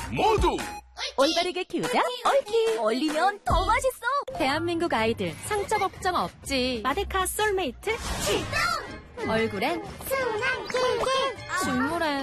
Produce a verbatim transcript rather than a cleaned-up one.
모두 올바르게 키우자 얽히. 얼리면 더 맛있어. 대한민국 아이들 상처 걱정 없지. 마데카 솔메이트 출동. 얼굴엔 순한 꿀꿀 죽물엔